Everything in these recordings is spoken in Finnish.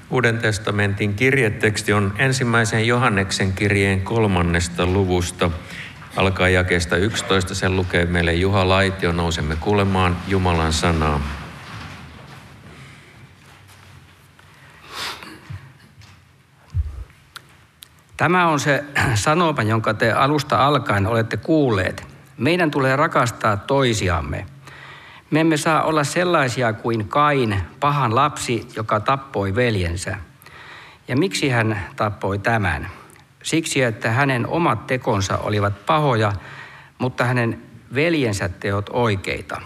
Uuden testamentin kirjeteksti on 1. Johanneksen kirjeen 3. luvusta. Alkaa jakeesta 11. Sen lukee meille Juha Laitio. Nousemme kuulemaan Jumalan sanaa. Tämä on se sanoma, jonka te alusta alkaen olette kuulleet. Meidän tulee rakastaa toisiamme. Me emme saa olla sellaisia kuin Kain, pahan lapsi, joka tappoi veljensä. Ja miksi hän tappoi tämän? Siksi, että hänen omat tekonsa olivat pahoja, mutta hänen veljensä teot oikeita.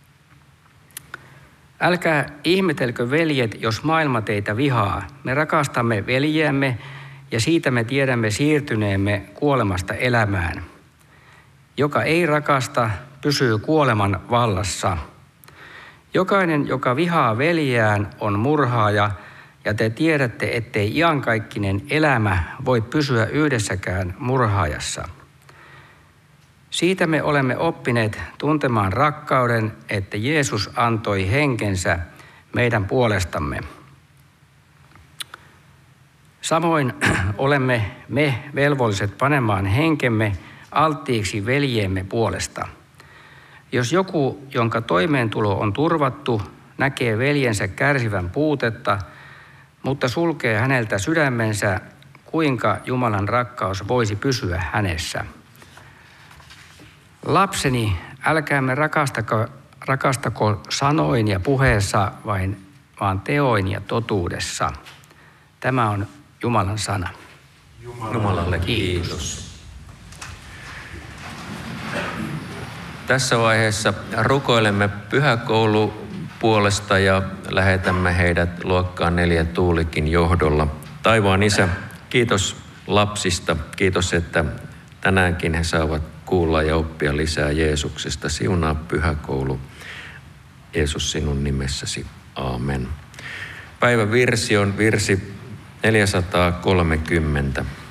Älkää ihmetelkö, veljet, jos maailma teitä vihaa. Me rakastamme veljeämme ja siitä me tiedämme siirtyneemme kuolemasta elämään. Joka ei rakasta, pysyy kuoleman vallassa. Jokainen, joka vihaa veljeään, on murhaaja, ja te tiedätte, ettei iankaikkinen elämä voi pysyä yhdessäkään murhaajassa. Siitä me olemme oppineet tuntemaan rakkauden, että Jeesus antoi henkensä meidän puolestamme. Samoin olemme me velvolliset panemaan henkemme alttiiksi veljeemme puolesta. Jos joku, jonka toimeentulo on turvattu, näkee veljensä kärsivän puutetta, mutta sulkee häneltä sydämensä, kuinka Jumalan rakkaus voisi pysyä hänessä? Lapseni, älkäämme rakastako sanoin ja puheessa, vaan teoin ja totuudessa. Tämä on Jumalan sana. Jumalalle kiitos. Tässä vaiheessa rukoilemme pyhäkoulu puolesta ja lähetämme heidät luokkaan 4 Tuulikin johdolla. Taivaan Isä, kiitos lapsista. Kiitos, että tänäänkin he saavat kuulla ja oppia lisää Jeesuksesta. Siunaa pyhäkoulu. Jeesus sinun nimessäsi. Aamen. Päivän virsi on virsi 430.